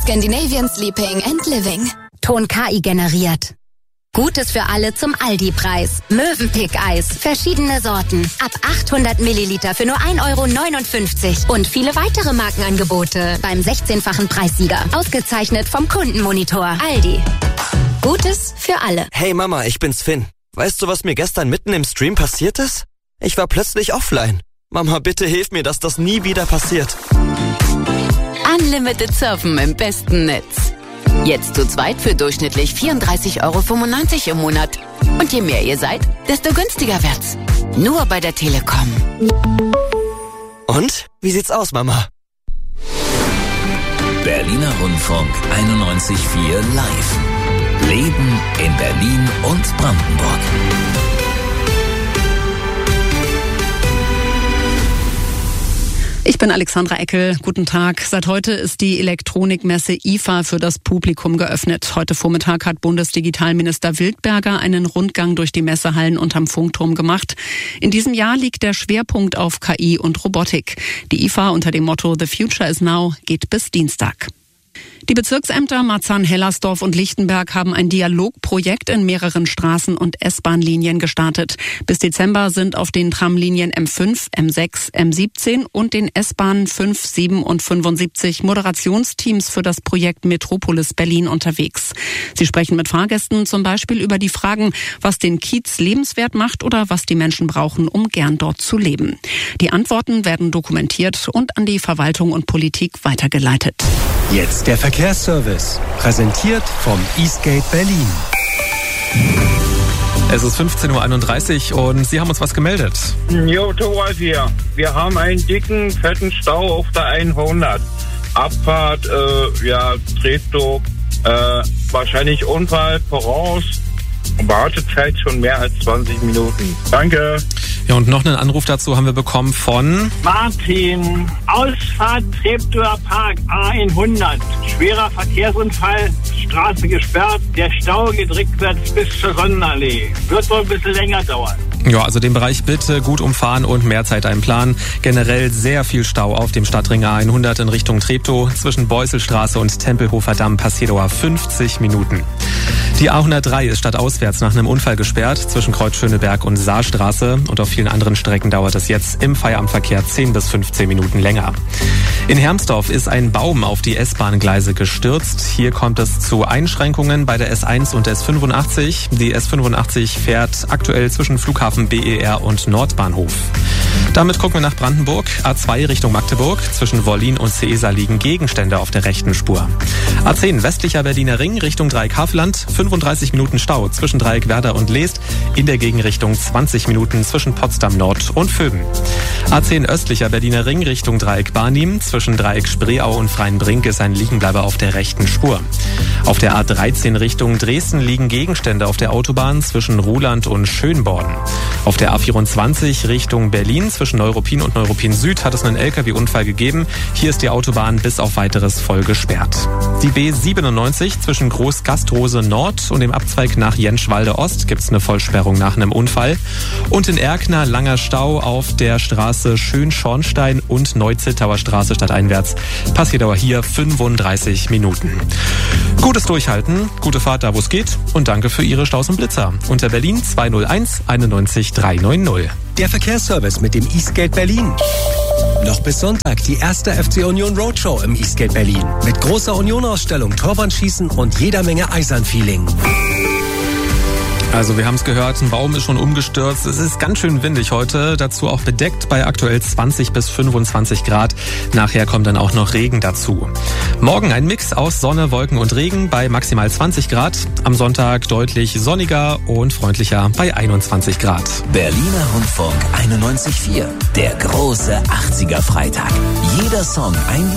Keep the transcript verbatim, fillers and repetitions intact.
Scandinavian Sleeping and Living. Ton K I generiert. Gutes für alle zum Aldi-Preis. Mövenpick-Eis. Verschiedene Sorten. Ab achthundert Milliliter für nur ein Euro neunundfünfzig. Und viele weitere Markenangebote beim sechzehnfachen Preissieger. Ausgezeichnet vom Kundenmonitor. Aldi. Gutes für alle. Hey Mama, ich bin's Finn. Weißt du, was mir gestern mitten im Stream passiert ist? Ich war plötzlich offline. Mama, bitte hilf mir, dass das nie wieder passiert. Unlimited Surfen im besten Netz. Jetzt zu zweit für durchschnittlich vierunddreißig Euro fünfundneunzig im Monat. Und je mehr ihr seid, desto günstiger wird's. Nur bei der Telekom. Und? Wie sieht's aus, Mama? Berliner Rundfunk einundneunzig Komma vier live. Leben in Berlin und Brandenburg. Ich bin Alexandra Eckel. Guten Tag. Seit heute ist die Elektronikmesse I F A für das Publikum geöffnet. Heute Vormittag hat Bundesdigitalminister Wildberger einen Rundgang durch die Messehallen unterm Funkturm gemacht. In diesem Jahr liegt der Schwerpunkt auf K I und Robotik. Die I F A unter dem Motto The Future is Now geht bis Dienstag. Die Bezirksämter Marzahn-Hellersdorf und Lichtenberg haben ein Dialogprojekt in mehreren Straßen- und S-Bahn-Linien gestartet. Bis Dezember sind auf den Tramlinien M fünf, M sechs, M siebzehn und den S-Bahnen fünf, sieben und fünfundsiebzig Moderationsteams für das Projekt Metropolis Berlin unterwegs. Sie sprechen mit Fahrgästen zum Beispiel über die Fragen, was den Kiez lebenswert macht oder was die Menschen brauchen, um gern dort zu leben. Die Antworten werden dokumentiert und an die Verwaltung und Politik weitergeleitet. Jetzt der Verkehrsservice, präsentiert vom Eastgate Berlin. Es ist fünfzehn Uhr einunddreißig und Sie haben uns was gemeldet. Jo, Thomas hier. Wir haben einen dicken, fetten Stau auf der hundert. Abfahrt, äh, ja, Treptow, äh, wahrscheinlich Unfall voraus. Wartezeit schon mehr als zwanzig Minuten. Danke. Ja, und noch einen Anruf dazu haben wir bekommen von Martin. Ausfahrt Treptower Park A hundert. Schwerer Verkehrsunfall, Straße gesperrt. Der Stau geht rückwärts bis zur Sonnenallee. Wird wohl ein bisschen länger dauern. Ja, also den Bereich bitte gut umfahren und mehr Zeit einplanen. Generell sehr viel Stau auf dem Stadtring A hundert in Richtung Treptow. Zwischen Beuselstraße und Tempelhofer Damm passiert dauert fünfzig Minuten. Die A hundertdrei ist stadtauswärts nach einem Unfall gesperrt zwischen Kreuz Schöneberg und Saarstraße. Und auf vielen anderen Strecken dauert es jetzt im Feierabendverkehr zehn bis fünfzehn Minuten länger. In Hermsdorf ist ein Baum auf die S-Bahn-Gleise gestürzt. Hier kommt es zu Einschränkungen bei der S eins und S fünfundachtzig. Die S fünfundachtzig fährt aktuell zwischen Flughafen B E R und Nordbahnhof. Damit gucken wir nach Brandenburg. A zwei Richtung Magdeburg. Zwischen Wollin und Seesa liegen Gegenstände auf der rechten Spur. A zehn westlicher Berliner Ring Richtung Dreieck Havelland. fünfunddreißig Minuten Stau zwischen Dreieck Werder und Leest. In der Gegenrichtung zwanzig Minuten zwischen Potsdam Nord und Vöben. A zehn östlicher Berliner Ring Richtung Dreieck Barnim. Zwischen Dreieck Spreeau und Freienbrink ist ein Liegenbleiber auf der rechten Spur. Auf der A dreizehn Richtung Dresden liegen Gegenstände auf der Autobahn zwischen Ruhland und Schönborn. Auf der A vierundzwanzig Richtung Berlin zwischen Neuruppin und Neuruppin Süd hat es einen L K W-Unfall gegeben. Hier ist die Autobahn bis auf weiteres voll gesperrt. Die B siebenundneunzig zwischen Großgastrose Nord und dem Abzweig nach Jenschwalde Ost gibt es eine Vollsperrung nach einem Unfall. Und in Erkner langer Stau auf der Straße Schönschornstein und Neu-Zittauer Straße stadteinwärts. Passiert aber hier fünfunddreißig Minuten. Gutes Durchhalten, gute Fahrt da, wo es geht und danke für Ihre Staus und Blitzer. Unter Berlin zwei null eins einundneunzig dreihundertneunzig. Der Verkehrsservice mit dem Eastgate Berlin. Noch bis Sonntag die erste F C Union Roadshow im Eastgate Berlin. Mit großer Union-Ausstellung, Torwandschießen und jeder Menge Eisern-Feeling. Also wir haben es gehört, ein Baum ist schon umgestürzt. Es ist ganz schön windig heute, dazu auch bedeckt bei aktuell zwanzig bis fünfundzwanzig Grad. Nachher kommt dann auch noch Regen dazu. Morgen ein Mix aus Sonne, Wolken und Regen bei maximal zwanzig Grad. Am Sonntag deutlich sonniger und freundlicher bei einundzwanzig Grad. Berliner Rundfunk einundneunzig Komma vier, der große achtziger Freitag. Jeder Song ein